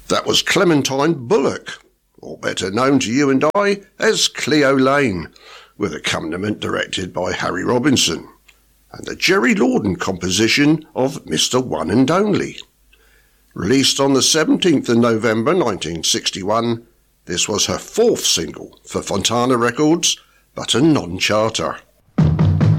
That was Clementine Bullock, or better known to you and I as Cleo Lane, with accompaniment directed by Harry Robinson, and the Jerry Lorden composition of Mr. One and Only. Released on the 17th of November 1961, this was her fourth single for Fontana Records, but a non-charter.